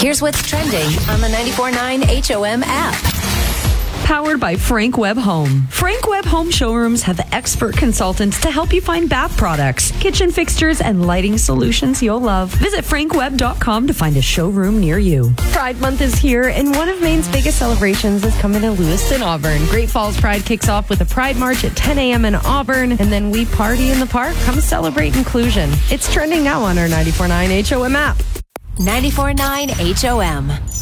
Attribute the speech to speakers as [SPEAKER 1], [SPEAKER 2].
[SPEAKER 1] Here's what's trending on the 94.9 HOM app.
[SPEAKER 2] Powered by Frank Webb Home. Frank Webb Home showrooms have expert consultants to help you find bath products, kitchen fixtures, and lighting solutions you'll love. Visit frankwebb.com to find a showroom near you.
[SPEAKER 3] Pride Month is here, and one of Maine's biggest celebrations is coming to Lewiston, Auburn. Great Falls Pride kicks off with a Pride March at 10 a.m. in Auburn, and then we party in the park. Come celebrate inclusion. It's trending now on our 94.9 HOM app.
[SPEAKER 1] 94.9 HOM.